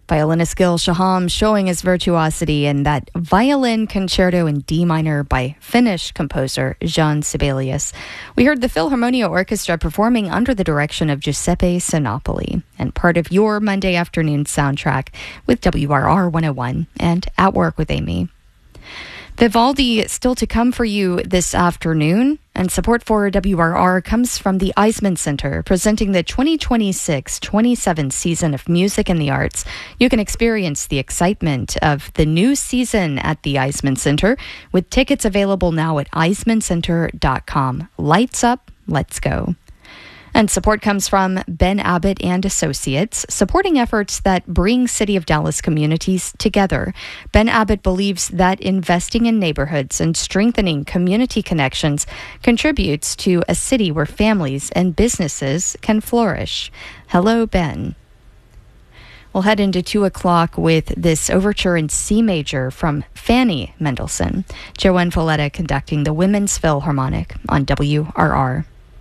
Violinist Gil Shaham showing his virtuosity in that violin concerto in D minor by Finnish composer Jean Sibelius. We heard the Philharmonia Orchestra performing under the direction of Giuseppe Sinopoli, and part of your Monday afternoon soundtrack with WRR 101 and At Work with Amy. Vivaldi still to come for you this afternoon, and support for WRR comes from the Eisman Center, presenting the 2026-27 season of Music and the Arts. You can experience the excitement of the new season at the Eisman Center, with tickets available now at eismancenter.com. Lights up, let's go. And support comes from Ben Abbott and Associates, supporting efforts that bring City of Dallas communities together. Ben Abbott believes that investing in neighborhoods and strengthening community connections contributes to a city where families and businesses can flourish. Hello, Ben. We'll head into 2 o'clock with this overture in C major from Fanny Mendelssohn. Joanne Folletta conducting the Women's Philharmonic on WRR.